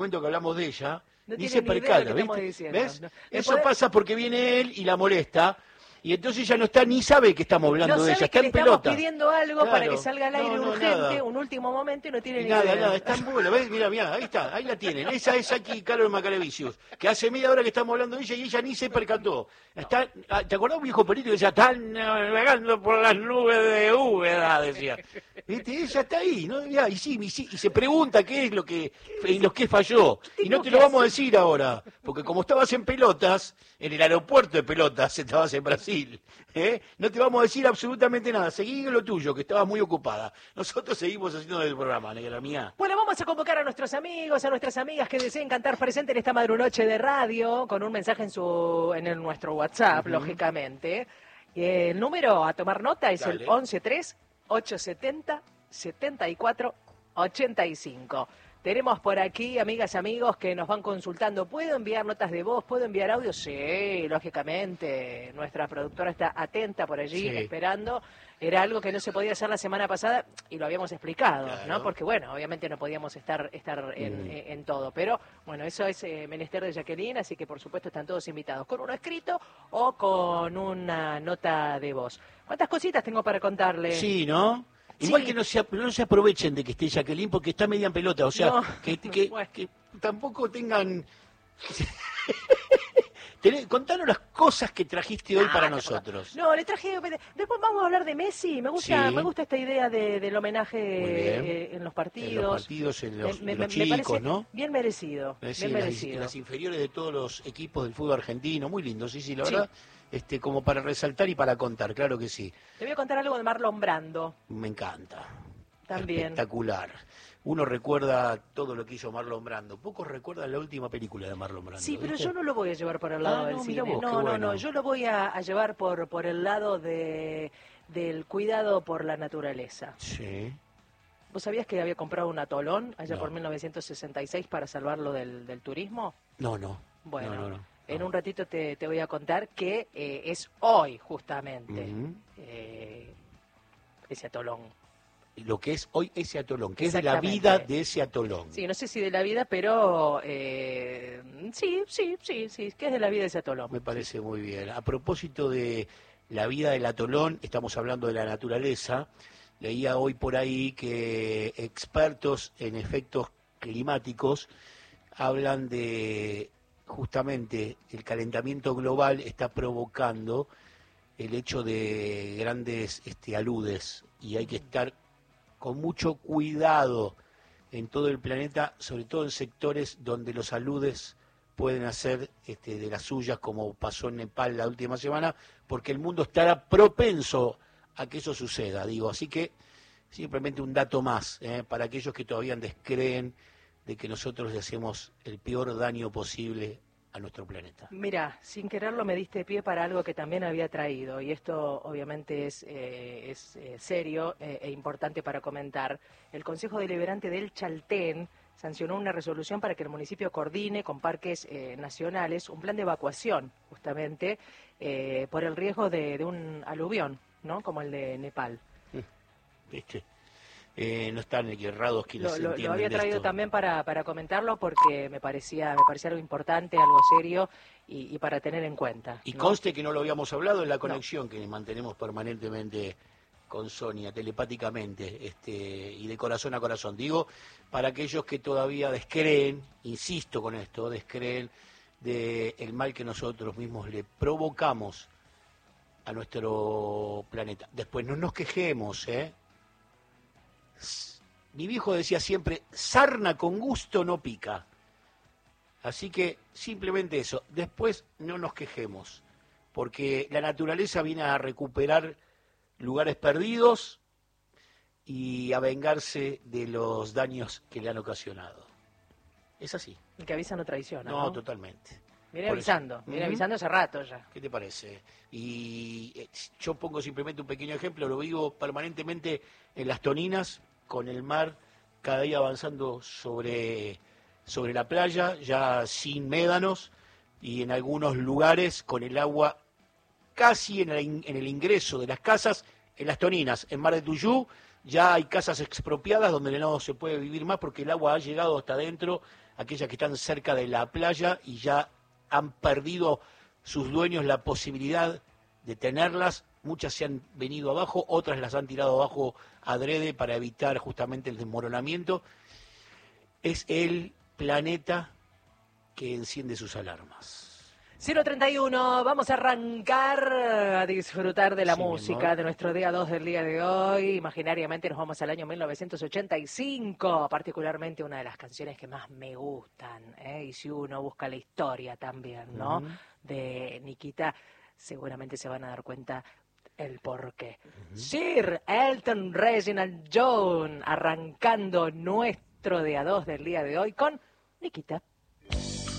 momento que hablamos de ella, No ni tiene se ni idea de lo percata, que estamos ¿viste? diciendo. ¿Ves? No. Eso pasa porque viene él y la molesta, y entonces ella no está ni sabe que estamos hablando No de ella, sabe está que le en estamos pelota. pidiendo algo para que Claro. salga al aire No, urgente, nada. un último momento y no tiene Y ni nada, idea. nada, está en vuelo, ¿ves? Mira, ahí está, ahí la tienen. Esa es aquí Carol Macaravicius, que hace media hora que estamos hablando de ella y ella ni se percató. Está, ¿te acordás un viejo perito que decía, están navegando por las nubes de Úbeda, decía? ¿Viste? Ella está ahí, ¿no? Mirá, y se pregunta qué es lo que, en lo que falló. Y no te lo vamos a decir ahora, porque como estabas en pelotas, en el aeropuerto de pelotas, estabas en Brasil, no te vamos a decir absolutamente nada. Seguí en lo tuyo, que estabas muy ocupada. Nosotros seguimos haciendo el programa, negra mía. Bueno, vamos a convocar a nuestros amigos, a nuestras amigas que deseen cantar presente en esta madrunoche de radio, con un mensaje en nuestro WhatsApp, lógicamente. El número a tomar nota es Dale. el 113-870-7485. Tenemos por aquí, amigas, amigos, que nos van consultando. ¿Puedo enviar notas de voz? ¿Puedo enviar audio? Sí, lógicamente. Nuestra productora está atenta por allí, Sí. esperando. Era algo que no se podía hacer la semana pasada y lo habíamos explicado, Claro. ¿no? Porque, bueno, obviamente no podíamos estar en todo. Pero, bueno, eso es menester de Jacqueline, así que, por supuesto, están todos invitados. Con uno escrito o con una nota de voz. ¿Cuántas cositas tengo para contarle? Sí, ¿no? Igual Sí. que no se aprovechen de que esté Jacqueline porque está media en pelota, o sea, No. que Bueno. tampoco tengan... Contanos las cosas que trajiste hoy para nosotros. No, le traje... Después vamos a hablar de Messi. Me gusta, Sí. me gusta esta idea del homenaje Muy bien. en los En partidos. los partidos, en los, Me de los parece chicos, ¿no? bien merecido. Es decir, Bien las, merecido. las inferiores de todos los equipos del fútbol argentino, muy lindo, sí, la Sí. verdad, como para resaltar y para contar, claro que sí. Te voy a contar algo de Marlon Brando. Me encanta. También. Espectacular. Uno recuerda todo lo que hizo Marlon Brando. Pocos recuerdan la última película de Marlon Brando. Sí, pero ¿viste? yo no lo voy a llevar por el lado Ah, del no, cine. mirá vos, qué No, bueno. yo lo voy a llevar por el lado del cuidado por la naturaleza. Sí. ¿Vos sabías que había comprado un atolón allá No. por 1966 para salvarlo del turismo? No. Bueno, No. en un ratito te voy a contar que es hoy justamente Ujú. ese atolón. Lo que es hoy ese atolón, que es de la Exactamente. vida de ese atolón. Sí, no sé si de la vida, pero sí, que es de la vida de ese atolón. Me parece muy bien. A propósito de la vida del atolón, estamos hablando de la naturaleza. Leía hoy por ahí que expertos en efectos climáticos hablan de justamente el calentamiento global está provocando el hecho de grandes aludes y hay que estar con mucho cuidado en todo el planeta, sobre todo en sectores donde los aludes pueden hacer de las suyas, como pasó en Nepal la última semana, porque el mundo estará propenso a que eso suceda, digo. Así que simplemente un dato más para aquellos que todavía descreen de que nosotros le hacemos el peor daño posible a nuestro planeta. Mira, sin quererlo me diste pie para algo que también había traído, y esto obviamente es serio e importante para comentar. El Consejo Deliberante del Chaltén sancionó una resolución para que el municipio coordine con parques nacionales un plan de evacuación, justamente, por el riesgo de un aluvión, ¿no? Como el de Nepal. ¿Viste? No están errados quienes Lo entienden había de traído esto. también para comentarlo porque me parecía algo importante, algo serio y para tener en cuenta. Y ¿no? conste que no lo habíamos hablado en la conexión que mantenemos permanentemente con Sonia, telepáticamente, y de corazón a corazón. Digo, para aquellos que todavía descreen, insisto con esto, descreen del mal que nosotros mismos le provocamos a nuestro planeta. Después no nos quejemos, Mi viejo decía siempre, sarna con gusto no pica. Así que simplemente eso. Después no nos quejemos, porque la naturaleza viene a recuperar lugares perdidos y a vengarse de los daños que le han ocasionado. Es así. El que avisa no traiciona, No, ¿no? totalmente. Viene Por avisando, eso. viene Ujú. avisando hace rato ya. ¿Qué te parece? Y yo pongo simplemente un pequeño ejemplo, lo vivo permanentemente en Las Toninas, con el mar cada día avanzando sobre la playa, ya sin médanos, y en algunos lugares con el agua casi en el ingreso de las casas, en Las Toninas, en Mar de Tuyú, ya hay casas expropiadas donde no se puede vivir más porque el agua ha llegado hasta adentro, aquellas que están cerca de la playa y ya han perdido sus dueños la posibilidad de tenerlas. Muchas se han venido abajo, otras las han tirado abajo adrede para evitar justamente el desmoronamiento. Es el planeta que enciende sus alarmas. 0:31, vamos a arrancar a disfrutar de la Sí, música de nuestro día 2 del día de hoy. Imaginariamente nos vamos al año 1985, particularmente una de las canciones que más me gustan, y si uno busca la historia también, ¿no? De Nikita, seguramente se van a dar cuenta el porqué. Sir Elton Reginald John, arrancando nuestro día 2 del día de hoy con Nikita.